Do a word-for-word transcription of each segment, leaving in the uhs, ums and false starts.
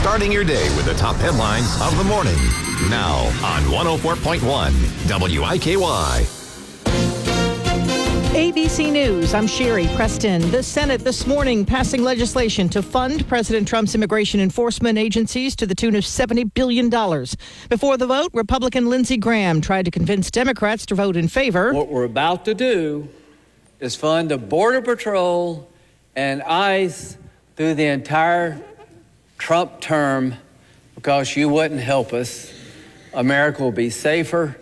Starting your day with the top headlines of the morning. Now on one oh four point one W I K Y. A B C News, I'm Sherry Preston. The Senate this morning passing legislation to fund President Trump's immigration enforcement agencies to the tune of seventy billion dollars. Before the vote, Republican Lindsey Graham tried to convince Democrats to vote in favor. What we're about to do is fund the Border Patrol and ICE through the entire Trump term because you wouldn't help us. America will be safer.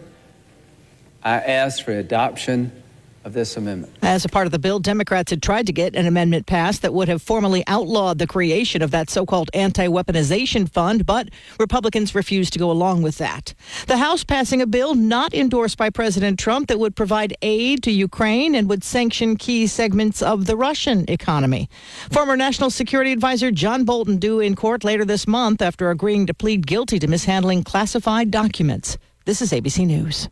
I ask for adoption of this amendment. As a part of the bill, Democrats had tried to get an amendment passed that would have formally outlawed the creation of that so-called anti-weaponization fund, but Republicans refused to go along with that. The House passing a bill not endorsed by President Trump that would provide aid to Ukraine and would sanction key segments of the Russian economy. Former National Security Advisor John Bolton due in court later this month after agreeing to plead guilty to mishandling classified documents. This is A B C News.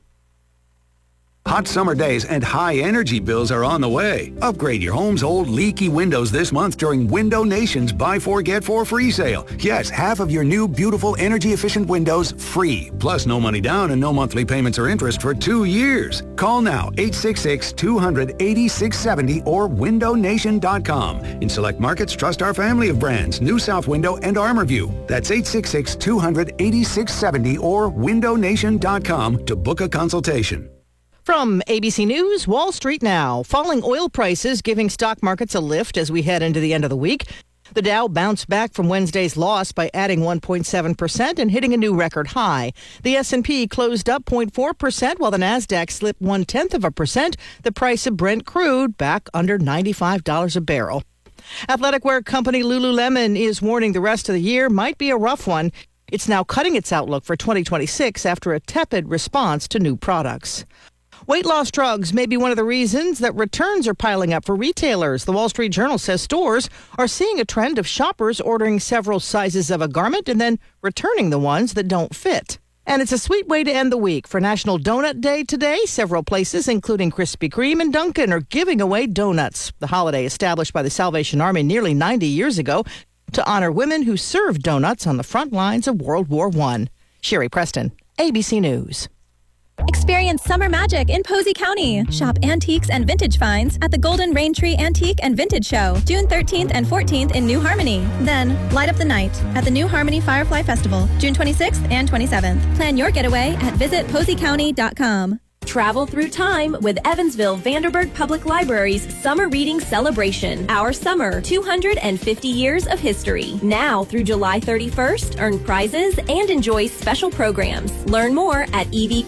Hot summer days and high energy bills are on the way. Upgrade your home's old leaky windows this month during Window Nation's Buy Four, Get Four free sale. Yes, half of your new beautiful energy-efficient windows free. Plus no money down and no monthly payments or interest for two years. Call now, eight six six, two hundred, eighty-six seventy or window nation dot com. In select markets, trust our family of brands, New South Window and ArmorView. That's eight six six, two hundred, eighty-six seventy or window nation dot com to book a consultation. From A B C News, Wall Street now. Falling oil prices giving stock markets a lift as we head into the end of the week. The Dow bounced back from Wednesday's loss by adding one point seven percent and hitting a new record high. The S and P closed up zero point four percent while the Nasdaq slipped one-tenth of a percent. The price of Brent crude back under ninety-five dollars a barrel. Athletic wear company Lululemon is warning the rest of the year might be a rough one. It's now cutting its outlook for twenty twenty-six after a tepid response to new products. Weight loss drugs may be one of the reasons that returns are piling up for retailers. The Wall Street Journal says stores are seeing a trend of shoppers ordering several sizes of a garment and then returning the ones that don't fit. And it's a sweet way to end the week. For National Donut Day today, several places, including Krispy Kreme and Dunkin', are giving away donuts. The holiday established by the Salvation Army nearly ninety years ago to honor women who served donuts on the front lines of World War One. Sherry Preston, A B C News. Experience summer magic in Posey County. Shop antiques and vintage finds at the Golden Rain Tree Antique and Vintage Show, June thirteenth and fourteenth in New Harmony. Then, light up the night at the New Harmony Firefly Festival, June twenty-sixth and twenty-seventh. Plan your getaway at visit posey county dot com. Travel through time with Evansville Vanderburgh Public Library's Summer Reading Celebration. Our summer, two hundred fifty years of history. Now through July thirty-first, earn prizes and enjoy special programs. Learn more at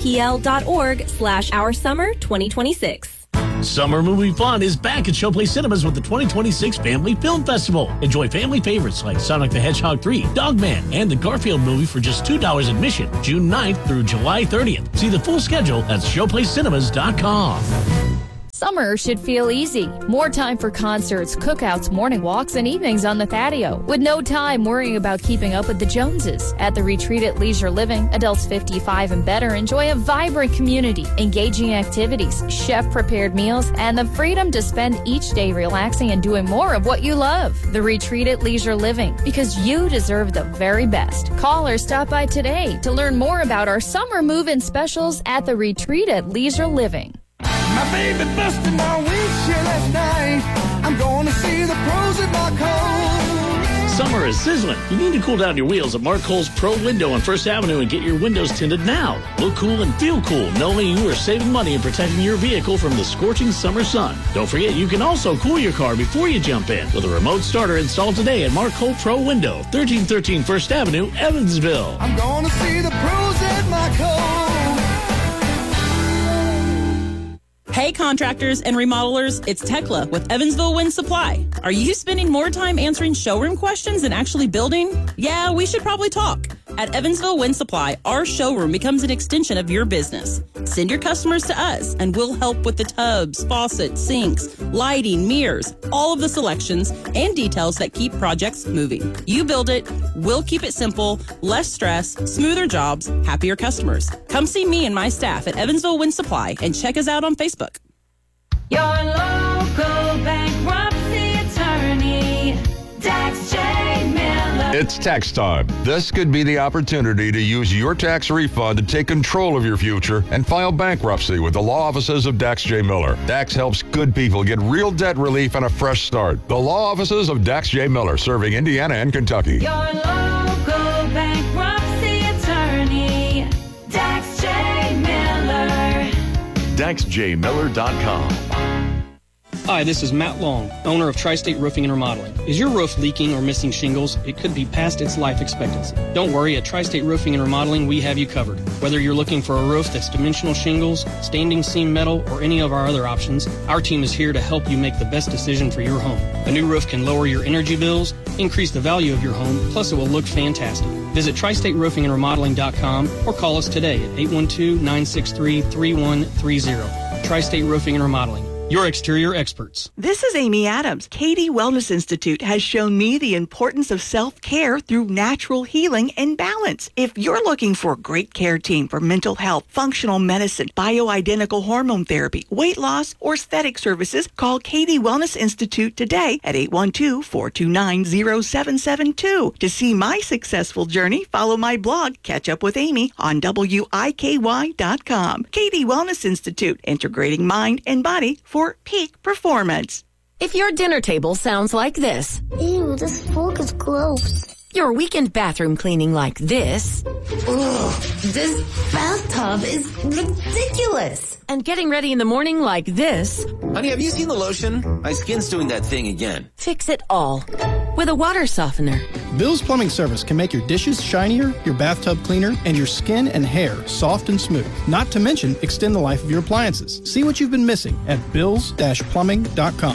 evpl.org slash our summer 2026. Summer movie fun is back at Showplace Cinemas with the twenty twenty-six Family Film Festival. Enjoy family favorites like Sonic the Hedgehog three, Dogman, and the Garfield movie for just two dollars admission, June ninth through July thirtieth. See the full schedule at showplace cinemas dot com. Summer should feel easy. More time for concerts, cookouts, morning walks, and evenings on the patio. With no time worrying about keeping up with the Joneses. At the Retreat at Leisure Living, adults fifty-five and better enjoy a vibrant community, engaging activities, chef-prepared meals, and the freedom to spend each day relaxing and doing more of what you love. The Retreat at Leisure Living, because you deserve the very best. Call or stop by today to learn more about our summer move-in specials at the Retreat at Leisure Living. My baby busted my windshield last night. I'm going to see the pros at Mark Cole. Summer is sizzling. You need to cool down your wheels at Mark Cole's Pro Window on First Avenue and get your windows tinted now. Look cool and feel cool, knowing you are saving money and protecting your vehicle from the scorching summer sun. Don't forget, you can also cool your car before you jump in with a remote starter installed today at Mark Cole Pro Window, thirteen thirteen First Avenue, Evansville. I'm going to see the pros at Mark Cole. Hey contractors and remodelers, it's Tekla with Evansville Wind Supply. Are you spending more time answering showroom questions than actually building? Yeah, we should probably talk. At Evansville Wind Supply, our showroom becomes an extension of your business. Send your customers to us and we'll help with the tubs, faucets, sinks, lighting, mirrors, all of the selections and details that keep projects moving. You build it, we'll keep it simple, less stress, smoother jobs, happier customers. Come see me and my staff at Evansville Wind Supply and check us out on Facebook. Your local bankruptcy attorney, Dax J. Miller. It's tax time. This could be the opportunity to use your tax refund to take control of your future and file bankruptcy with the law offices of Dax J. Miller. Dax helps good people get real debt relief and a fresh start. The law offices of Dax J. Miller, serving Indiana and Kentucky. Your local bankruptcy attorney, Dax J. Miller. Dax J Miller dot com. Hi, this is Matt Long, owner of Tri-State Roofing and Remodeling. Is your roof leaking or missing shingles? It could be past its life expectancy. Don't worry, at Tri-State Roofing and Remodeling, we have you covered. Whether you're looking for a roof that's dimensional shingles, standing seam metal, or any of our other options, our team is here to help you make the best decision for your home. A new roof can lower your energy bills, increase the value of your home, plus it will look fantastic. Visit tri state roofing and remodeling dot com or call us today at eight one two, nine six three, three one three zero. Tri-State Roofing and Remodeling, your exterior experts. This is Amy Adams. Katie Wellness Institute has shown me the importance of self-care through natural healing and balance. If you're looking for a great care team for mental health, functional medicine, bioidentical hormone therapy, weight loss, or aesthetic services, call Katie Wellness Institute today at eight one two, four two nine, zero seven seven two. To see my successful journey, follow my blog, Catch Up with Amy, on W I K Y dot com. Katie Wellness Institute, integrating mind and body for peak performance. If your dinner table sounds like this. Ew, this fork is gross. Your weekend bathroom cleaning like this. Ugh, this bathtub is ridiculous. And getting ready in the morning like this. Honey, have you seen the lotion? My skin's doing that thing again. Fix it all with a water softener. Bill's Plumbing Service can make your dishes shinier, your bathtub cleaner, and your skin and hair soft and smooth. Not to mention, extend the life of your appliances. See what you've been missing at bills dash plumbing dot com.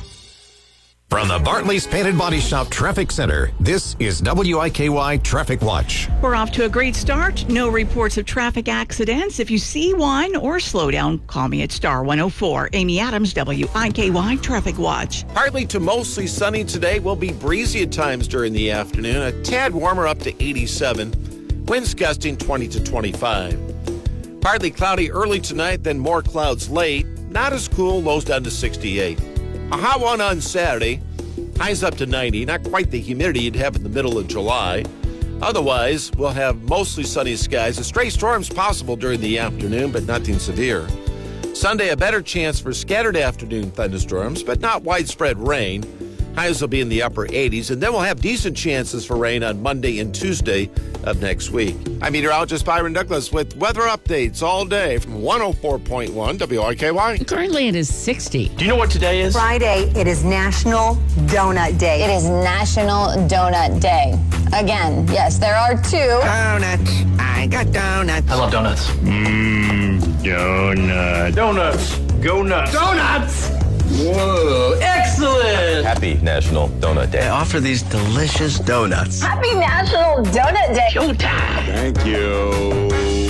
From the Bartley's Painted Body Shop Traffic Center, this is W I K Y Traffic Watch. We're off to a great start. No reports of traffic accidents. If you see one or slow down, call me at Star one oh four. Amy Adams, W I K Y Traffic Watch. Partly to mostly sunny today. Will be breezy at times during the afternoon. A tad warmer up to eighty-seven. Winds gusting twenty to twenty-five. Partly cloudy early tonight, then more clouds late. Not as cool, lows down to sixty-eight. A hot one on Saturday, highs up to ninety, not quite the humidity you'd have in the middle of July. Otherwise, we'll have mostly sunny skies. A stray storms possible during the afternoon, but nothing severe. Sunday, a better chance for scattered afternoon thunderstorms, but not widespread rain. Highs will be in the upper eighties, and then we'll have decent chances for rain on Monday and Tuesday of next week. I'm meteorologist Byron Douglas with weather updates all day from one oh four point one W I K Y. Currently it is sixty. Do you know what today is? Friday, it is National Donut Day. It is National Donut Day. Again, yes, there are two. Donuts. I got donuts. I love donuts. Mmm, donuts. Donuts. Go nuts. Donuts! Whoa, excellent! Happy National Donut Day. I offer these delicious donuts. Happy National Donut Day. Showtime. Thank you.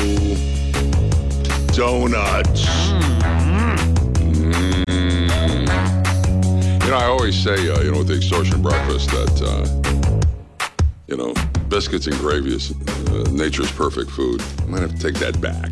Donuts. Mm. You know, I always say, uh, you know, with the extortion breakfast that, uh, you know, biscuits and gravy is uh, nature's perfect food. I might have to take that back.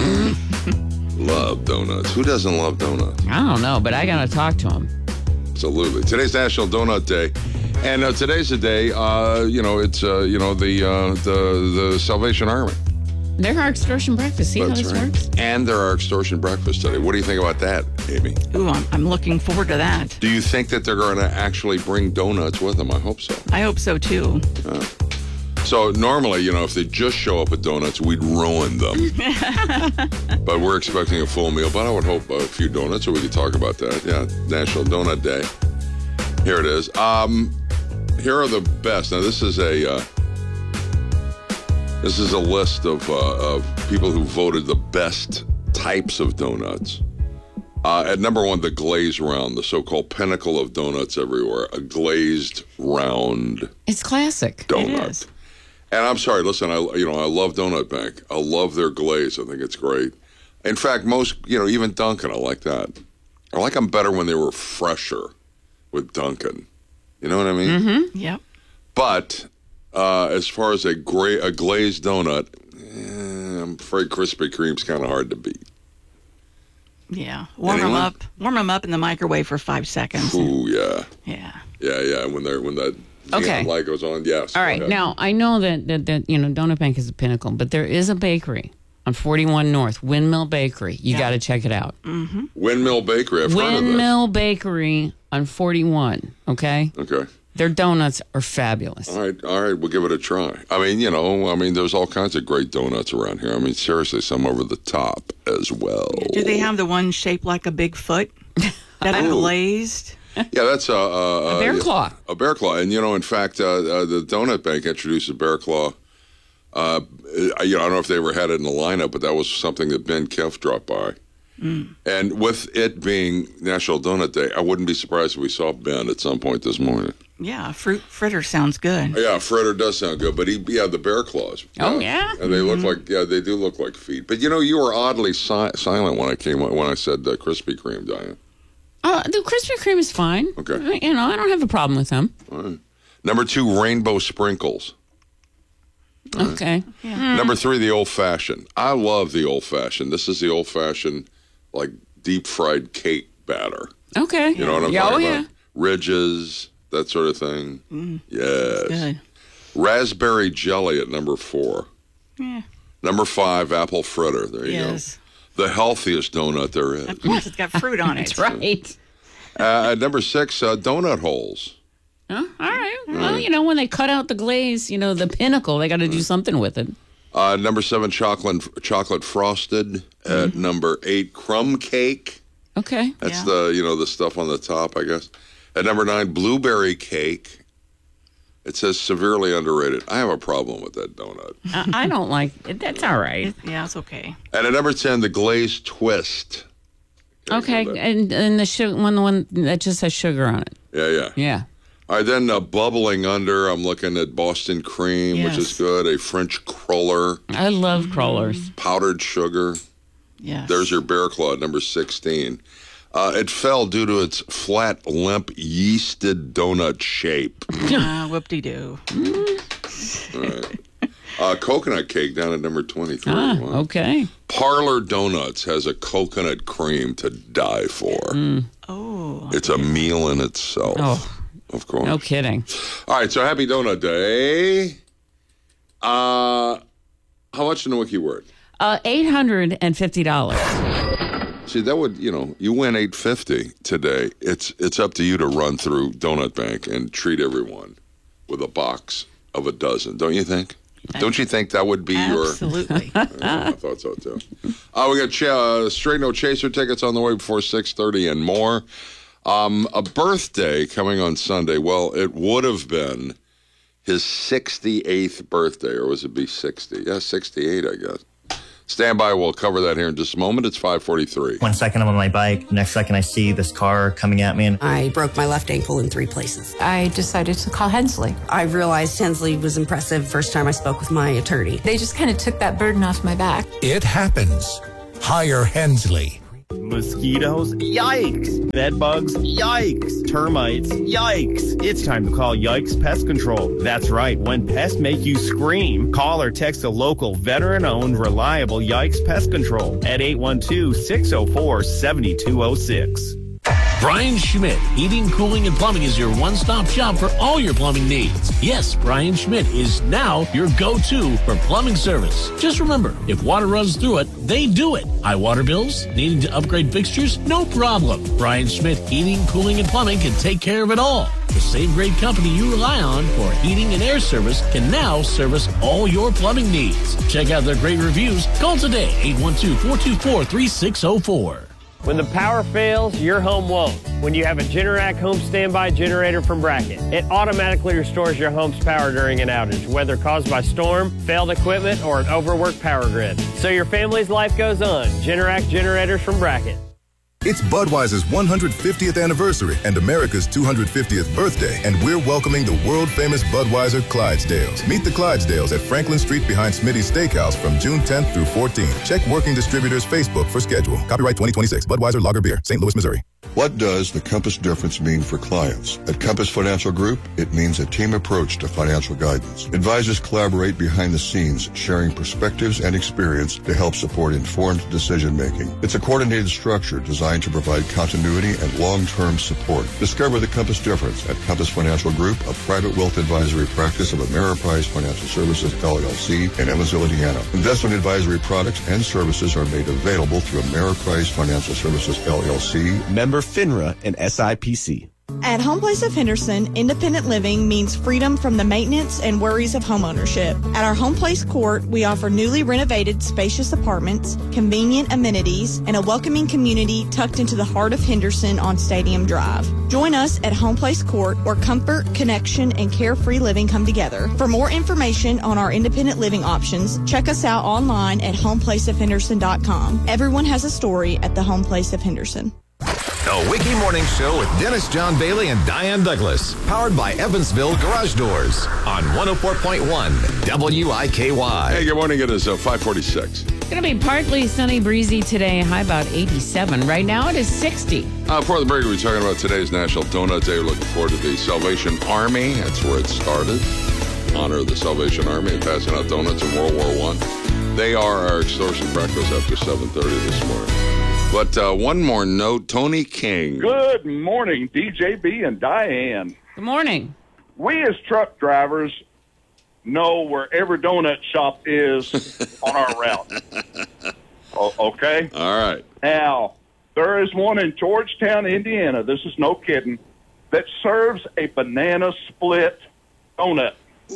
Love donuts. Who doesn't love donuts? I don't know, but I got to talk to him. Absolutely. Today's National Donut Day. And uh, today's the day, uh, you know, it's, uh, you know, the, uh, the the Salvation Army. There are extortion breakfasts. See That's how this right. works? And there are extortion breakfasts today. What do you think about that, Amy? Ooh, I'm, I'm looking forward to that. Do you think that they're going to actually bring donuts with them? I hope so. I hope so, too. Uh, so normally, you know, if they just show up with donuts, we'd ruin them. But we're expecting a full meal. But I would hope a few donuts so we could talk about that. Yeah, National Donut Day. Here it is. Um, here are the best. Now, this is a... Uh, This is a list of uh, of people who voted the best types of donuts. Uh, at number one, the glazed round, the so-called pinnacle of donuts everywhere, a glazed round. It's classic. Donut. It is. And I'm sorry, listen, I you know I love Donut Bank. I love their glaze. I think it's great. In fact, most you know even Dunkin', I like that. I like them better when they were fresher with Dunkin'. You know what I mean? Mm-hmm. Yep. But. Uh, as far as a gray, a glazed donut, eh, I'm afraid Krispy Kreme's kind of hard to beat. Yeah, warm Anyone? them up. Warm them up in the microwave for five seconds. Ooh, yeah. Yeah. Yeah, yeah. When they're when that Okay. The light goes on. Yes. All go right. ahead. Now, I know that, that, that, you know, Donut Bank is a pinnacle, but there is a bakery on forty-one North, Windmill Bakery. You Yeah. got to check it out. Mm-hmm. Windmill Bakery. I've heard of this. Windmill Bakery on forty-one, okay? Okay. Their donuts are fabulous. All right, all right, we'll give it a try. I mean, you know, I mean, there's all kinds of great donuts around here. I mean, seriously, some over the top as well. Do they have the one shaped like a big foot that are Ooh. glazed? Yeah, that's a, a, A bear claw. A bear claw, and you know, in fact, uh, uh, the Donut Bank introduced a bear claw. Uh, you know, I don't know if they ever had it in the lineup, but that was something that Ben Kempf dropped by. Mm. And with it being National Donut Day, I wouldn't be surprised if we saw Ben at some point this morning. Yeah, fruit fritter sounds good. Yeah, fritter does sound good, but he, yeah, the bear claws. Oh, yeah? And they look like, yeah, they do look like feet. But you know, you were oddly si- silent when I came when I said uh, Krispy Kreme, Diane. Uh, the Krispy Kreme is fine. Okay. You know, I don't have a problem with them. All right. Number two, rainbow sprinkles. All right. Okay. Yeah. Number three, the old fashioned. I love the old fashioned. This is the old fashioned, like deep fried cake batter. Okay. You know what I'm yeah, talking oh, about? yeah. Ridges, that sort of thing. Mm. Yes. Good. Raspberry jelly at number four. Yeah. Number five, apple fritter. There you Yes. go. The healthiest donut there is. Of course, it's got fruit on it. That's right. Uh, at number six, uh, donut holes. Oh, all right. Well, you know, when they cut out the glaze, you know, the pinnacle, they got to do something with it. Uh, number seven, chocolate chocolate frosted. At number eight, crumb cake. Okay. That's Yeah. the, you know, the stuff on the top, I guess. At number nine, blueberry cake. It says severely underrated. I have a problem with that donut. I, I don't like it. That's all right. Yeah, it's okay. And at number ten, the glazed twist. Okay. And and the sugar, one, the one that just has sugar on it. Yeah, yeah. Yeah. All right, then uh, bubbling under, I'm looking at Boston cream, which is Yes. good. A French cruller. I love crawlers. Powdered sugar. Yes. There's your bear claw, number sixteen. Uh, it fell due to its flat, limp, yeasted donut shape. Ah, whoop-de-doo. All right. Uh, coconut cake down at number twenty-three. Ah, Wow. okay. Parlor Donuts has a coconut cream to die for. Oh. It's a meal in itself. Oh. Of course. No kidding. All right, so happy Donut Day. Uh, how much in the wiki word? Uh, eight hundred fifty dollars. See, that would, you know, you win eight fifty today. It's it's up to you to run through Donut Bank and treat everyone with a box of a dozen, don't you think? Don't you think that would be Absolutely. your... Yeah, I thought so, too. Uh, we got ch- uh, Straight No Chaser tickets on the way before six thirty and more. Um, a birthday coming on Sunday. Well, it would have been his sixty-eighth birthday, or was it be sixty? Yeah, sixty-eight, I guess. Stand by. We'll cover that here in just a moment. It's five forty-three. One second I'm on my bike. Next second I see this car coming at me. And I broke my left ankle in three places. I decided to call Hensley. I realized Hensley was impressive first time I spoke with my attorney. They just kind of took that burden off my back. It happens. Hire Hensley. Mosquitoes? Yikes! Bed bugs? Yikes! Termites? Yikes! It's time to call Yikes Pest Control. That's right, when pests make you scream, call or text a local veteran-owned, reliable Yikes Pest Control at eight one two, six zero four, seven two zero six. Brian Schmidt, Heating, Cooling, and Plumbing is your one-stop shop for all your plumbing needs. Yes, Brian Schmidt is now your go-to for plumbing service. Just remember, if water runs through it, they do it. High water bills? Needing to upgrade fixtures? No problem. Brian Schmidt, Heating, Cooling, and Plumbing can take care of it all. The same great company you rely on for heating and air service can now service all your plumbing needs. Check out their great reviews. Call today, eight one two, four two four, three six zero four. When the power fails, your home won't. When you have a Generac home standby generator from Bracket, it automatically restores your home's power during an outage, whether caused by storm, failed equipment, or an overworked power grid. So your family's life goes on. Generac generators from Bracket. It's Budweiser's one hundred fiftieth anniversary and America's two hundred fiftieth birthday, and we're welcoming the world-famous Budweiser Clydesdales. Meet the Clydesdales at Franklin Street behind Smitty's Steakhouse from June tenth through fourteenth. Check Working Distributors Facebook for schedule. Copyright twenty twenty-six. Budweiser Lager Beer, Saint Louis, Missouri. What does the Compass difference mean for clients? At Compass Financial Group, it means a team approach to financial guidance. Advisors collaborate behind the scenes, sharing perspectives and experience to help support informed decision-making. It's a coordinated structure designed to provide continuity and long-term support. Discover the Compass difference at Compass Financial Group, a private wealth advisory practice of Ameriprise Financial Services, L L C, in Evansville, Indiana. Investment advisory products and services are made available through Ameriprise Financial Services, L L C, member FINRA and S I P C. At Home Place of Henderson, independent living means freedom from the maintenance and worries of homeownership. At our Home Place Court, we offer newly renovated, spacious apartments, convenient amenities, and a welcoming community tucked into the heart of Henderson on Stadium Drive. Join us at Home Place Court, where comfort, connection, and carefree living come together. For more information on our independent living options, check us out online at home place of henderson dot com. Everyone has a story at the Home Place of Henderson. The Wiki Morning Show with Dennis John Bailey and Diane Douglas. Powered by Evansville Garage Doors on one oh four point one W I K Y. Hey, good morning. It is uh, five forty-six. Going to be partly sunny, breezy today, high about eighty-seven. Right now it is sixty. Uh, before the break, we were talking about today's National Donut Day. We're looking forward to the Salvation Army. That's where it started. Honor the Salvation Army and passing out donuts in World War One. They are our extortion breakfast after seven thirty this morning. But uh, one more note, Tony King. Good morning, D J B and Diane. Good morning. We as truck drivers know where every donut shop is on our route. O- okay? All right. Now, there is one in Georgetown, Indiana, this is no kidding, that serves a banana split donut.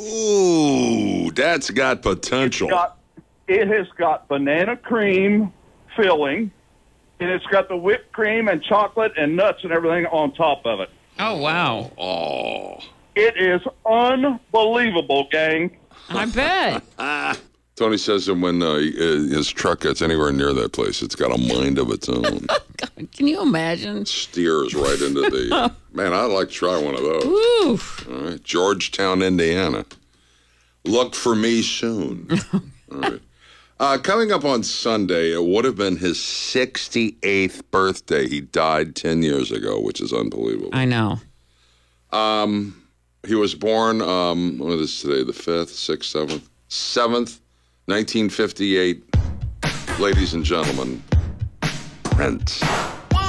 Ooh, that's got potential. It's got, it has got banana cream filling, and it's got the whipped cream and chocolate and nuts and everything on top of it. Oh, wow. Oh. It is unbelievable, gang. I bet. Tony says that when uh, his truck gets anywhere near that place, it's got a mind of its own. God, can you imagine? Steers right into the... Man, I'd like to try one of those. Woo. All right. Georgetown, Indiana. Look for me soon. All right. Uh, coming up on Sunday, it would have been his sixty-eighth birthday. He died ten years ago, which is unbelievable. I know. Um, he was born, um, what is today, the fifth, sixth, seventh? seventh, nineteen fifty-eight. Ladies and gentlemen, Prince.